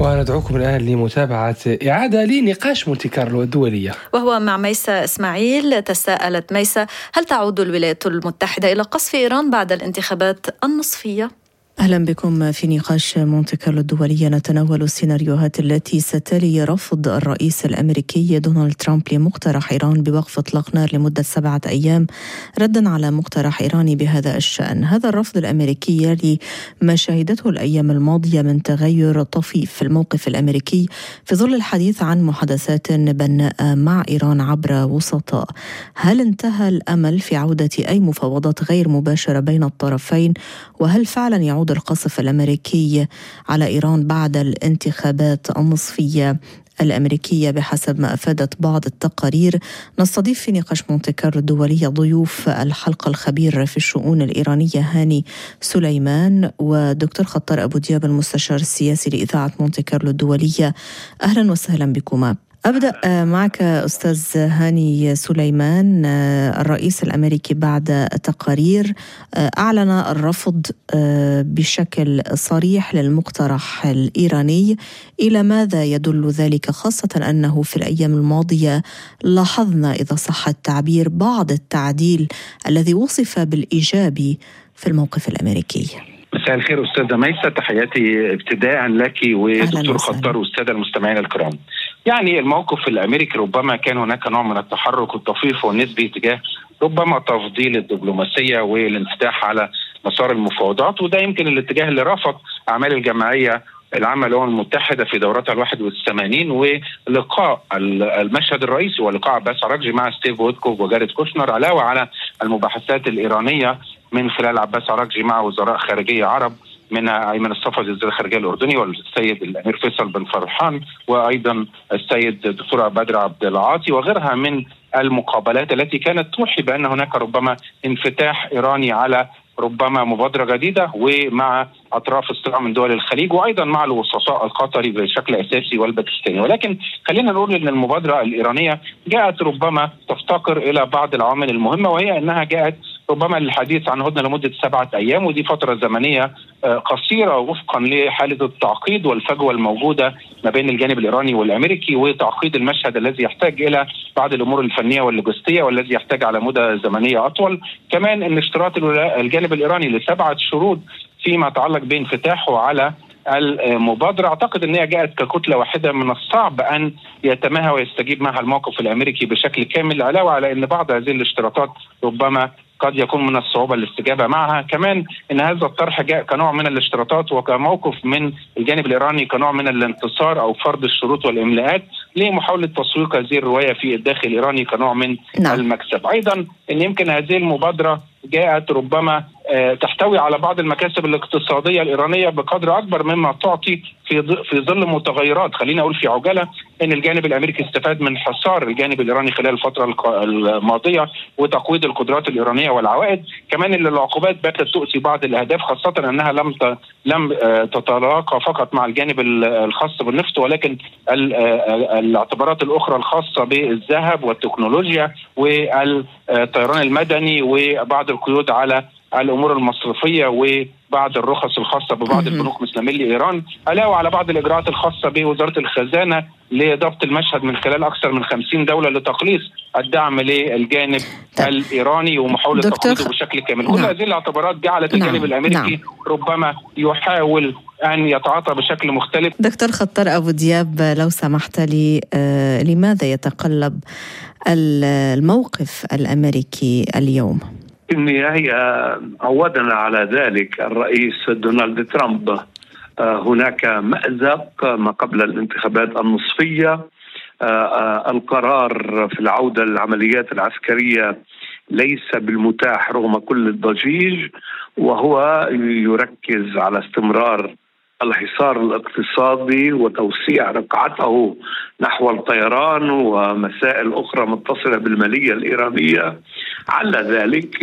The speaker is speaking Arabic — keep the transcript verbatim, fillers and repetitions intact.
وندعوكم الآن لمتابعة إعادة لنقاش مونتي كارلو الدولية، وهو مع ميسة إسماعيل. تساءلت ميسة: هل تعود الولايات المتحدة إلى قصف إيران بعد الانتخابات النصفية؟ أهلا بكم في نقاش مونتي كارلو الدولية. نتناول السيناريوهات التي ستلي رفض الرئيس الأمريكي دونالد ترامب لمقترح إيران بوقف إطلاق نار لمدة سبعة أيام ردا على مقترح إيراني بهذا الشأن. هذا الرفض الأمريكي يلي ما شهدته الأيام الماضية من تغير طفيف في الموقف الأمريكي في ظل الحديث عن محادثات بناءة مع إيران عبر وسطاء. هل انتهى الأمل في عودة أي مفاوضات غير مباشرة بين الطرفين؟ وهل فعلا يعود القصف الأمريكي على إيران بعد الانتخابات النصفية الأمريكية بحسب ما أفادت بعض التقارير؟ نستضيف في نقاش مونتي كارلو الدولية ضيوف الحلقة الخبير في الشؤون الإيرانية هاني سليمان ودكتور خطر أبو دياب المستشار السياسي لإذاعة مونتي كارلو الدولية. أهلا وسهلا بكما. أبدأ معك أستاذ هاني سليمان. الرئيس الأمريكي بعد تقارير أعلن الرفض بشكل صريح للمقترح الإيراني. إلى ماذا يدل ذلك، خاصة أنه في الأيام الماضية لاحظنا إذا صح التعبير بعض التعديل الذي وصف بالإيجابي في الموقف الأمريكي؟ مساء الخير أستاذة ميسة، تحياتي ابتداء لك ودكتور خطر والسادة المستمعين الكرام. يعني الموقف الأمريكي ربما كان هناك نوع من التحرك الطفيف والنسبي تجاه ربما تفضيل الدبلوماسية والانفتاح على مسار المفاوضات، وده يمكن الاتجاه اللي رفض أعمال الجمعية العامة للأمم المتحدة في دورتها الواحد والثمانين ولقاء المشهد الرئيسي ولقاء عباس عراقجي مع ستيف ويتكوف وجاريد كوشنر، علاوة على المباحثات الإيرانية من خلال عباس عراقجي مع وزراء خارجية عرب منها أيمن الصفدي وزير الخارجية الأردني والسيد الأمير فيصل بن فرحان وأيضا السيد الدكتور بدر عبد العاطي وغيرها من المقابلات التي كانت توحي بأن هناك ربما انفتاح إيراني على ربما مبادرة جديدة ومع أطراف الصراع من دول الخليج وأيضا مع الوسطاء القطري بشكل أساسي والباكستاني. ولكن خلينا نقول أن المبادرة الإيرانية جاءت ربما تفتقر إلى بعض العوامل المهمة، وهي أنها جاءت ربما للحديث عن هدنة لمدة سبعة أيام، ودي فترة زمنية قصيرة وفقا لحالة التعقيد والفجوة الموجودة ما بين الجانب الإيراني والأمريكي وتعقيد المشهد الذي يحتاج إلى بعض الأمور الفنية واللوجستية والذي يحتاج على مدة زمنية أطول. كمان أن اشتراط الجانب الإيراني لسبعة شروط فيما يتعلق بانفتاحه على المبادرة، أعتقد أنها جاءت ككتلة واحدة من الصعب أن يتماهى ويستجيب معها الموقف الأمريكي بشكل كامل، علاوة على أن بعض هذه الاشتراطات ربما قد يكون من الصعوبة الاستجابة معها. كمان أن هذا الطرح جاء كنوع من الاشتراطات وكموقف من الجانب الإيراني كنوع من الانتصار أو فرض الشروط والإملاءات لمحاولة تسويق هذه الرواية في الداخل الإيراني كنوع من نعم. المكسب. أيضا أن يمكن هذه المبادرة جاءت ربما تحتوي على بعض المكاسب الاقتصادية الإيرانية بقدر أكبر مما تعطي في في ظل متغيرات. خلينا أقول في عجالة أن الجانب الأمريكي استفاد من حصار الجانب الإيراني خلال الفترة الماضية وتقويض القدرات الإيرانية والعوائد. كمان أن العقوبات باتت تؤتي بعض الأهداف، خاصة أنها لم لم تتلاقى فقط مع الجانب الخاص بالنفط، ولكن الاعتبارات الأخرى الخاصة بالذهب والتكنولوجيا والطيران المدني وبعض القيود على الأمور المصرفية وبعض الرخص الخاصة ببعض البنوك مثل ملي إيران، علاوة على بعض الإجراءات الخاصة بوزارة الخزانة لضبط المشهد من خلال أكثر من خمسين دولة لتقليص الدعم للجانب طيب. الإيراني ومحاولة تقليصه بشكل كامل. كل هذه الاعتبارات جعلت الجانب نعم. الأمريكي نعم. ربما يحاول أن يتعاطى بشكل مختلف. دكتور خطر أبو دياب، لو سمحت لي، آه لماذا يتقلب الموقف الأمريكي اليوم؟ في النهاية عودنا على ذلك الرئيس دونالد ترامب. هناك مأزق ما قبل الانتخابات النصفية. القرار في العودة للعمليات العسكرية ليس بالمتاح رغم كل الضجيج، وهو يركز على استمرار الحصار الاقتصادي وتوسيع رقعته نحو الطيران ومسائل أخرى متصلة بالمالية الإيرانية. على ذلك